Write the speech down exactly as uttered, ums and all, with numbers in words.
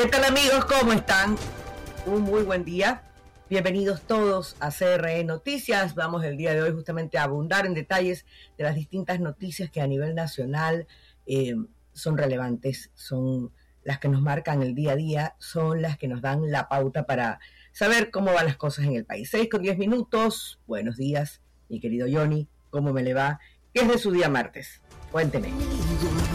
¿Qué tal, amigos? ¿Cómo están? Un muy buen día. Bienvenidos todos a C R E Noticias. Vamos el día de hoy justamente a abundar en detalles de las distintas noticias que a nivel nacional eh, son relevantes, son las que nos marcan el día a día, son las que nos dan la pauta para saber cómo van las cosas en el país. seis con diez minutos. Buenos días, mi querido Johnny. ¿Cómo me le va? ¿Qué es de su día martes? Cuénteme.